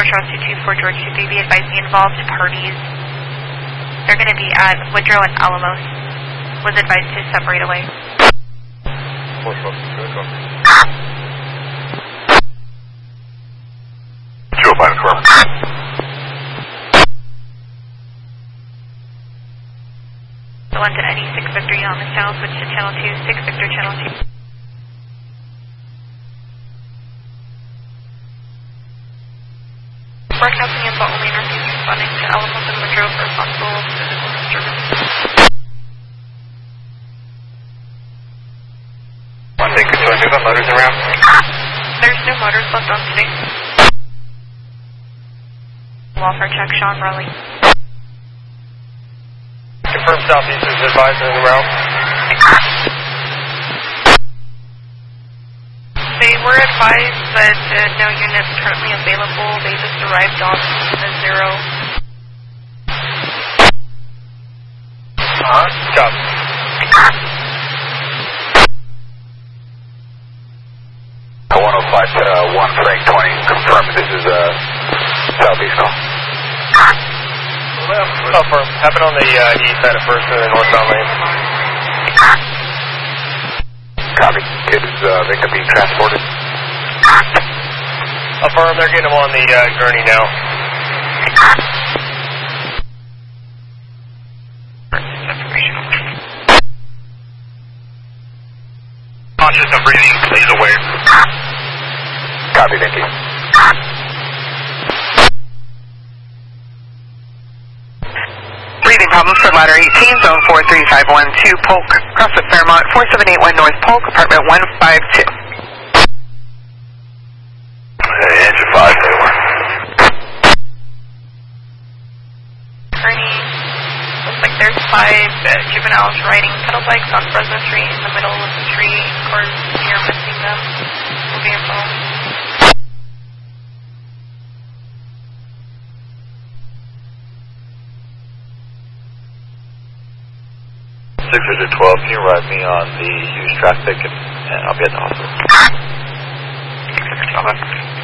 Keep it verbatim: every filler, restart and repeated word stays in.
four Chelsea two four George two three, be advised the involved parties. They're going to be at Woodrow and Alamos. Was advised to separate away. four Chelsea two, copy. Joe, by the car. The one's at Eddie six Victor, you on the channel, switch to channel two, six Victor, channel two. Work out the info only in our team responding to Alamos and Woodrow for possible physical disturbance. One thing, could you move the motors around? There's no motors left on today. Welfare check, Sean Raleigh. Confirm Southeast is advised on the route. They were advised that uh, no units currently available. They just arrived on the zero. Uh-huh. Stop. one oh five to uh, one Frank twenty. Confirm this is uh, Southeast call. Confirm. Happen on the uh, east side of First and the northbound lane. Copy. Kids, uh, they can be transported. Affirm, they're getting them on the uh, gurney now. Conscious of breathing, please aware. Copy, thank you. Breathing problems for ladder eighteen, zone four three five one two, Polk, CrossFit Fairmont, four seven eight one North Polk, apartment one five two. Hey, engine five, they were. Ernie, looks like there's five uh, juveniles riding pedal bikes on Fresno Street in the middle of the street. Of course, you're missing them. We'll be involved. six twelve, can you ride me on the Hughes traffic and, and I'll be at the hospital? six twelve.